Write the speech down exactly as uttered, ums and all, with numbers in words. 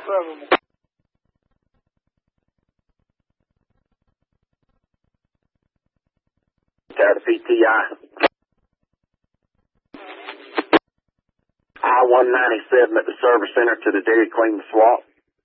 seven. Tower to P T I. I one ninety-seven at the service center to the Dairy Queen swap.